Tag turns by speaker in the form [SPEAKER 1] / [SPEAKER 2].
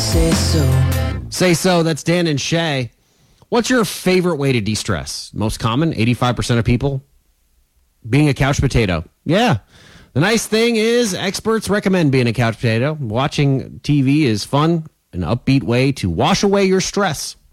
[SPEAKER 1] say so.
[SPEAKER 2] Say so. That's Dan and Shay. What's your favorite way to de-stress? Most common, 85% of people, being a couch potato. Yeah. The nice thing is experts recommend being a couch potato. Watching TV is fun, an upbeat way to wash away your stress.